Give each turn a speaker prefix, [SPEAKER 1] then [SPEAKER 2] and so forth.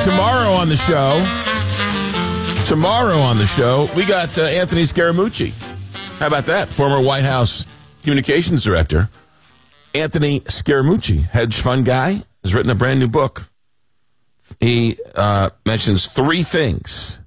[SPEAKER 1] tomorrow on the show, we got Anthony Scaramucci. How about that? Former White House communications director. Anthony Scaramucci, hedge fund guy, has written a brand new book. He mentions three things